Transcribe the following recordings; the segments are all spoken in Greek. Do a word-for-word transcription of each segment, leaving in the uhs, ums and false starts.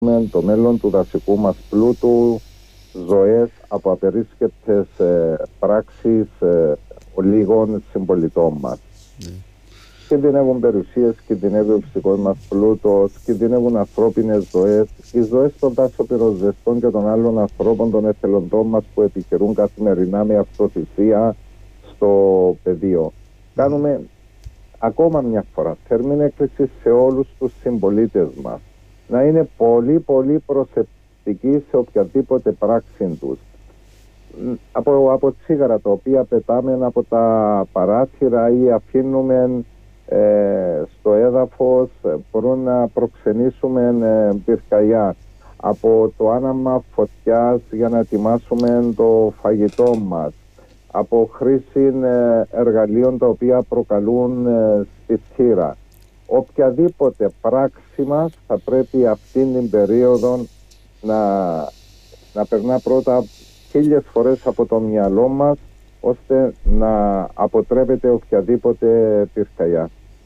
το μέλλον του δασικού μας πλούτου, ζωές από απερίσκεπτες ε, πράξεις ε, ολίγων συμπολιτών μας. Mm. Κινδυνεύουν περιουσίες, κινδυνεύει ο φυσικός μας πλούτος, κινδυνεύουν ανθρώπινες ζωές, οι ζωές των δασοπυροσβεστών και των άλλων ανθρώπων, των εθελοντών μας που επιχειρούν καθημερινά με αυτοθυσία στο πεδίο. Κάνουμε ακόμα μια φορά θερμή έκκληση σε όλους τους συμπολίτες μας να είναι πολύ πολύ προσεκτικοί σε οποιαδήποτε πράξη τους. Από, από τσίγαρα τα οποία πετάμε από τα παράθυρα ή αφήνουμε ε, στο έδαφος μπορούν να προξενήσουμε ε, πυρκαγιά. Από το άναμα φωτιάς για να ετοιμάσουμε το φαγητό μας. Από χρήση ε, εργαλείων τα οποία προκαλούν ε, στη θύρα. Οποιαδήποτε πράξη μας θα πρέπει αυτήν την περίοδο να, να περνά πρώτα χίλιες φορές από το μυαλό μας, ώστε να αποτρέπεται οποιαδήποτε πυρκαγιά.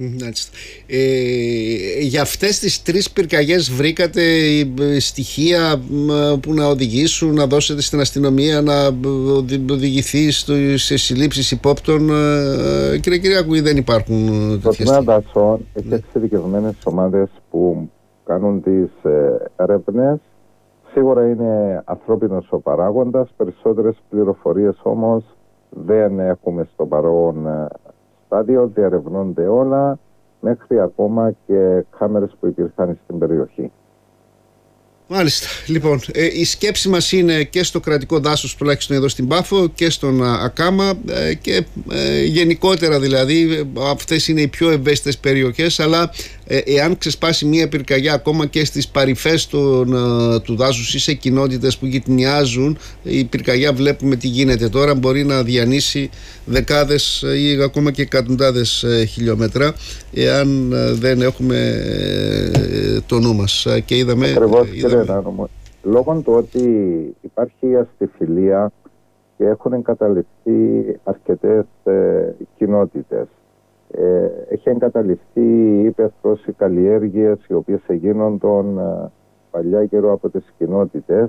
Ε, για αυτές τις τρεις πυρκαγιές βρήκατε στοιχεία που να οδηγήσουν, να δώσετε στην αστυνομία να οδηγηθεί σε συλλήψεις υπόπτων? Ε, κύριε Κυριάκου, ή δεν υπάρχουν τέτοια στοιχεία? Το τμήμα δασών έχει εξειδικευμένες ομάδες που κάνουν τις έρευνες. Σίγουρα είναι ανθρώπινος ο παράγοντας, περισσότερες πληροφορίες όμως δεν έχουμε στο παρόν στάδιο, διαρευνώνται όλα, μέχρι ακόμα και κάμερες που υπήρχαν στην περιοχή. Μάλιστα. Λοιπόν, ε, η σκέψη μας είναι και στο κρατικό δάσος, τουλάχιστον εδώ στην Πάφο, και στον Ακάμα ε, και ε, γενικότερα δηλαδή αυτές είναι οι πιο ευαίσθητες περιοχές, αλλά ε, εάν ξεσπάσει μία πυρκαγιά ακόμα και στις παρυφές του, ε, του δάσους ή σε κοινότητες που γειτονιάζουν, η πυρκαγιά βλέπουμε τι γίνεται τώρα, μπορεί να διανύσει δεκάδες ή ακόμα και εκατοντάδες ε, χιλιόμετρα, εάν ε, δεν έχουμε ε, το νου μας. Και είδαμε, Ακριβώς, είδαμε λόγω του ότι υπάρχει αστιφιλία και έχουν εγκαταλειφθεί αρκετές ε, κοινότητες. Ε, έχει εγκαταλειφθεί η ύπαιθρος, οι καλλιέργειες οι οποίες εγίνονταν ε, παλιά καιρό από τις κοινότητες.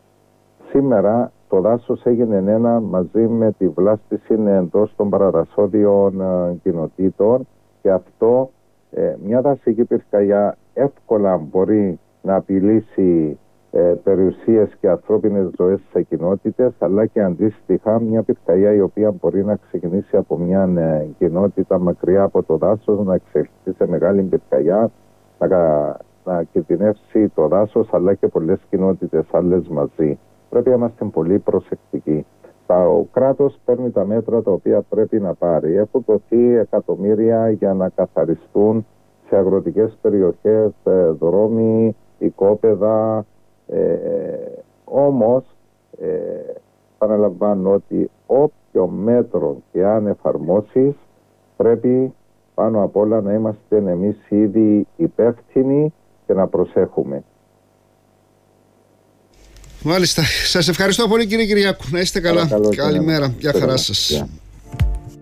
Σήμερα το δάσος έγινε ένα μαζί με τη βλάστηση εντός των παραδασόδιων ε, κοινοτήτων, και αυτό ε, μια δασική πυρκαγιά εύκολα μπορεί να απειλήσει ε, περιουσίες και ανθρώπινες ζωές σε κοινότητες, αλλά και αντίστοιχα μια πυρκαγιά η οποία μπορεί να ξεκινήσει από μια ε, κοινότητα μακριά από το δάσος, να εξελιχθεί σε μεγάλη πυρκαγιά, να, να κινδυνεύσει το δάσος αλλά και πολλές κοινότητες άλλες μαζί. Πρέπει να είμαστε πολύ προσεκτικοί. Ο κράτος παίρνει τα μέτρα τα οποία πρέπει να πάρει. Έχουν δοθεί εκατομμύρια για να καθαριστούν σε αγροτικές περιοχές ε, δρόμοι, οικόπεδα, ε, όμως ε, παραλαμβάνω ότι όποιο μέτρο και αν εφαρμόσεις πρέπει πάνω απ' όλα να είμαστε εμείς ήδη υπεύθυνοι και να προσέχουμε. Μάλιστα. Σας ευχαριστώ πολύ κύριε Κυριάκου. Να είστε καλά. Καλημέρα. Γεια χαρά σας.